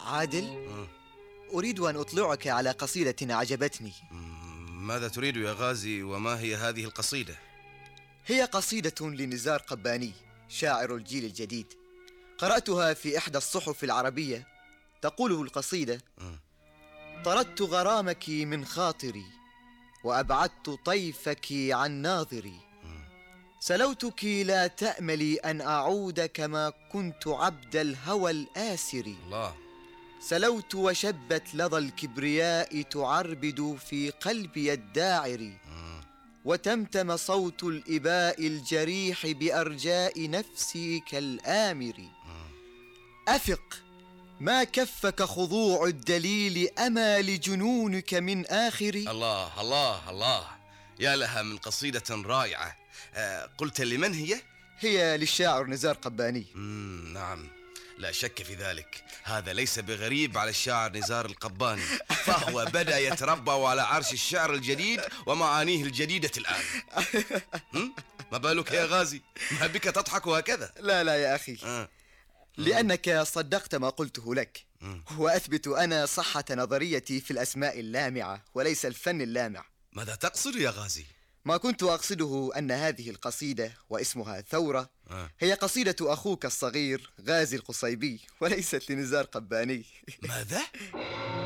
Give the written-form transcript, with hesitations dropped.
عادل، أريد أن أطلعك على قصيدة أعجبتني. ماذا تريد يا غازي، وما هي هذه القصيدة؟ هي قصيدة لنزار قباني، شاعر الجيل الجديد. قرأتها في إحدى الصحف العربية. تقول القصيدة: طردت غرامك من خاطري، وأبعدت طيفك عن ناظري. سلوتك لا تأملي أن أعود كما كنت عبد الهوى الآسر. الله. سلوت وشبت لظى الكبرياء تعربد في قلبي الداعر. وتمتم صوت الإباء الجريح بأرجاء نفسي كالآمر. أفق، ما كفك خضوع الدليل أما لجنونك من آخر. الله الله الله، يا لها من قصيدة رائعة. قلت لمن هي؟ هي للشاعر نزار قباني. نعم، لا شك في ذلك. هذا ليس بغريب على الشاعر نزار القباني، فهو بدأ يتربع على عرش الشعر الجديد ومعانيه الجديدة الآن. ما بالك يا غازي؟ ما بك تضحك هكذا؟ لا يا أخي، لأنك صدقت ما قلته لك، وأثبت أنا صحة نظريتي في الأسماء اللامعة وليس الفن اللامع. ماذا تقصد يا غازي؟ ما كنت أقصده أن هذه القصيدة واسمها ثورة هي قصيدة أخوك الصغير غازي القصيبي، وليست لنزار قباني. ماذا؟